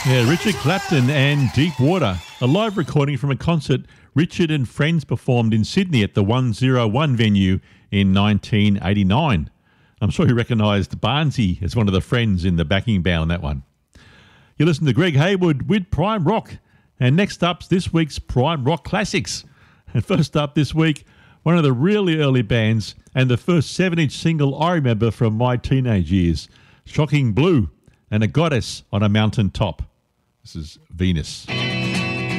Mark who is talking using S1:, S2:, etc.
S1: Yeah, Richard Clapton and Deep Water, a live recording from a concert Richard and friends performed in Sydney at the 101 venue in 1989. I'm sure you recognised Barnsey as one of the friends in the backing band on that one. You listen to Greg Haywood with Prime Rock, and next up's this week's Prime Rock Classics. And first up this week, one of the really early bands and the first 7-inch single I remember from my teenage years, Shocking Blue and A Goddess on a Mountain Top. This is Venus.